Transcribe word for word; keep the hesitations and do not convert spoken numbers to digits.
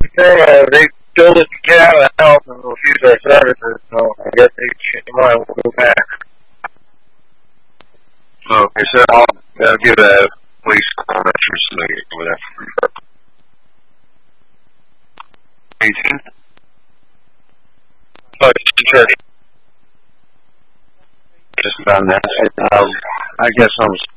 They, uh, they told us to get out of the house and refuse our services, so I guess they changed their mind. We'll go back. Okay, so I'll, I'll give a police call for somebody over there. eighteen? Oh, sure. Just about that. Um, I guess I'm